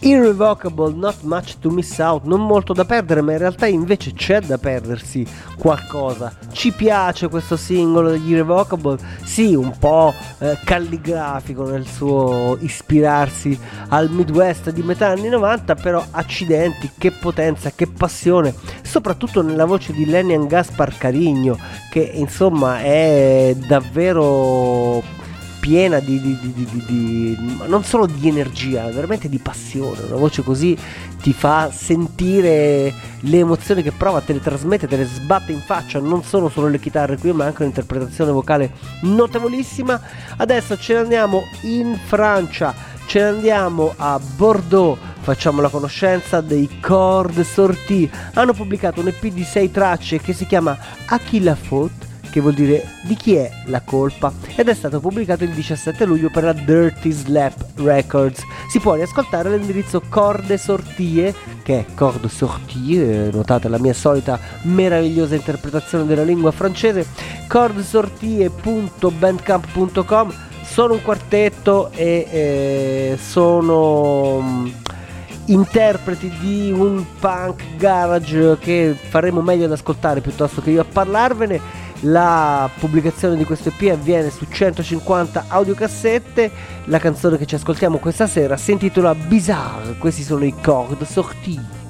Irrevocable, Not Much to Miss Out, non molto da perdere, ma in realtà invece c'è da perdersi qualcosa. Ci piace questo singolo degli Irrevocable, sì, un po' calligrafico nel suo ispirarsi al Midwest di metà anni 90, però accidenti, che potenza, che passione, soprattutto nella voce di Lenian Gaspar Carigno, che insomma è davvero piena di non solo di energia, veramente di passione. Una voce così ti fa sentire le emozioni che prova, te le trasmette, te le sbatte in faccia. Non sono solo le chitarre qui, ma anche un'interpretazione vocale notevolissima. Adesso ce ne andiamo in Francia, ce ne andiamo a Bordeaux, facciamo la conoscenza dei Cordes Sorties. Hanno pubblicato un EP di 6 tracce che si chiama A qui la faute, che vuol dire di chi è la colpa, ed è stato pubblicato il 17 luglio per la Dirty Slap Records. Si può riascoltare all'indirizzo Corde Sortie, che è Corde Sortie, notate la mia solita meravigliosa interpretazione della lingua francese, cordesortie.bandcamp.com. Sono un quartetto e sono interpreti di un punk garage che faremo meglio ad ascoltare piuttosto che io a parlarvene. La pubblicazione di questo EP avviene su 150 audiocassette. La canzone che ci ascoltiamo questa sera si intitola Bizarre. Questi sono i Cordes Sorties.